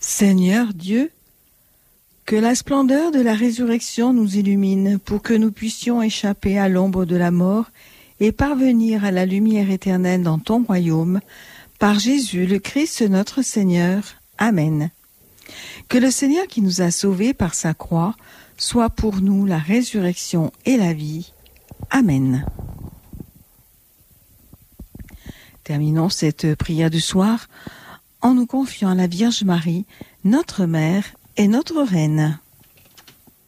Seigneur Dieu, que la splendeur de la résurrection nous illumine pour que nous puissions échapper à l'ombre de la mort et parvenir à la lumière éternelle dans ton royaume, par Jésus le Christ notre Seigneur. Amen. Que le Seigneur qui nous a sauvés par sa croix soit pour nous la résurrection et la vie. Amen. Terminons cette prière du soir en nous confiant à la Vierge Marie, notre Mère et notre Reine.